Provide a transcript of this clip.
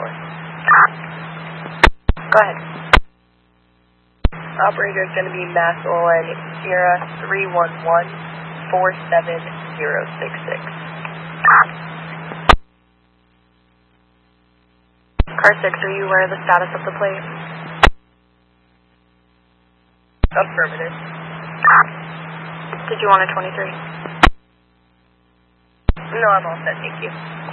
Go ahead. Operator is going to be Massillon Sierra 311-47066. Car 6, are you aware of the status of the plate? Affirmative. Did you want a 23? No, I'm all set, thank you.